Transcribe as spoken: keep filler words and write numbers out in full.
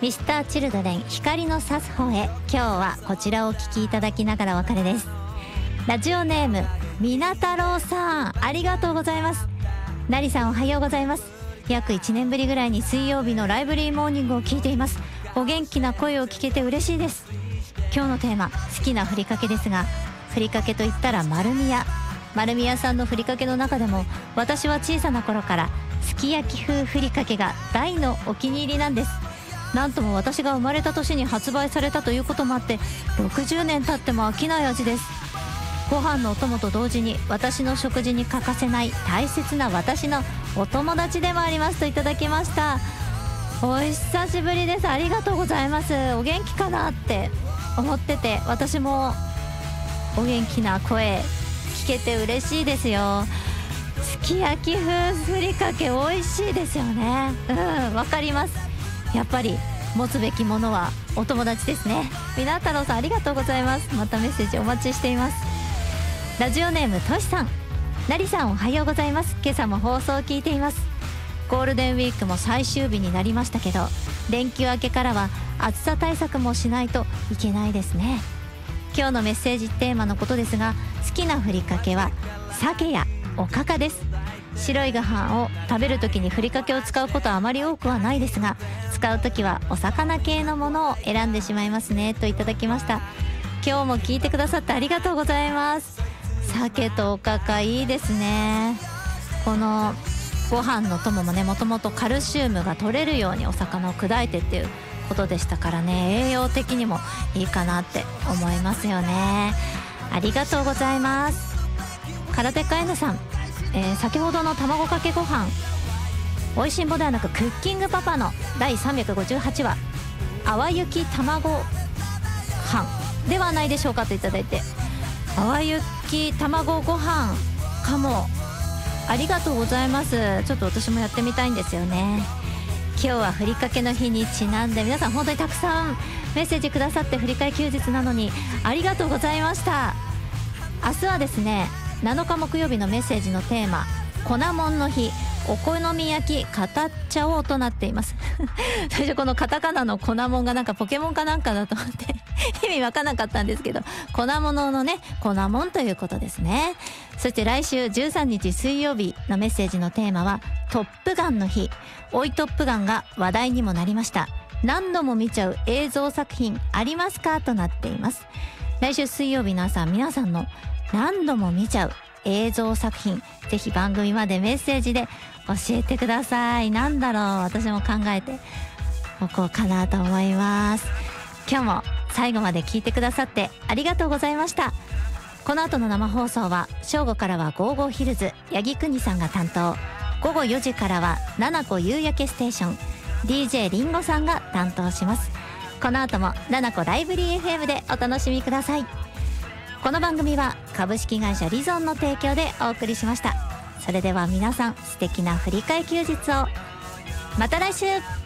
ミスターチルドレン光の差す方へ。今日はこちらをお聞きいただきながらお別れです。ラジオネームみな太郎さん、ありがとうございます。なりさんおはようございます。約いちねんぶりぐらいに水曜日のライブリーモーニングを聞いています。お元気な声を聞けて嬉しいです。今日のテーマ、好きなふりかけですが、ふりかけといったら丸美屋。丸美屋さんのふりかけの中でも、私は小さな頃からすき焼き風ふりかけが大のお気に入りなんです。なんとも私が生まれた年に発売されたということもあって、ろくじゅうねん経っても飽きない味です。ご飯のお供と同時に私の食事に欠かせない大切な私のお友達でもあります、といただきました。お久しぶりです。ありがとうございます。お元気かなって思ってて、私もお元気な声聞けて嬉しいですよ。すき焼き風ふりかけ美味しいですよね。うん、わかります。やっぱり持つべきものはお友達ですね。みな太郎さんありがとうございます。またメッセージお待ちしています。ラジオネームとしさん、なりさんおはようございます。今朝も放送を聞いています。ゴールデンウィークも最終日になりましたけど、連休明けからは暑さ対策もしないといけないですね。今日のメッセージテーマのことですが、好きなふりかけは鮭やおかかです。白いご飯を食べるときにふりかけを使うことはあまり多くはないですが、使うときはお魚系のものを選んでしまいますね、といただきました。今日も聞いてくださってありがとうございます。鮭とおかかいいですね。このご飯の友もね、もともとカルシウムが取れるようにお魚を砕いてっていうことでしたからね、栄養的にもいいかなって思いますよね。ありがとうございます。空手家えなさん、えー、先ほどの卵かけご飯、おいしんぼではなくクッキングパパのだいさんびゃくごじゅうはちわ、淡雪卵飯ではないでしょうか、といただいて、淡雪卵ご飯かも。ありがとうございます。ちょっと私もやってみたいんですよね。今日はふりかけの日にちなんで、皆さん本当にたくさんメッセージくださって、振り替え休日なのにありがとうございました。明日はですね、なのか木曜日のメッセージのテーマ、粉もんの日、お好み焼き語っちゃおうとなっています最初このカタカナの粉もんがなんかポケモンかなんかだと思って意味わかんなかったんですけど、粉物のね、粉もんということですね。そして来週じゅうさんにち水曜日のメッセージのテーマはトップガンの日。おいトップガンが話題にもなりました。何度も見ちゃう映像作品ありますか、となっています。来週水曜日の朝、皆さんの何度も見ちゃう映像作品、ぜひ番組までメッセージで教えてください。なんだろう、私も考えておこうかなと思います。今日も最後まで聞いてくださってありがとうございました。この後の生放送は正午からはゴーゴーヒルズ、八木くにさんが担当、午後よじからはななこ夕焼けステーション、 ディージェー りんごさんが担当します。この後もななこライブリー エフエム でお楽しみください。この番組は株式会社リゾンの提供でお送りしました。それでは皆さん、素敵な振り替え休日を。また来週。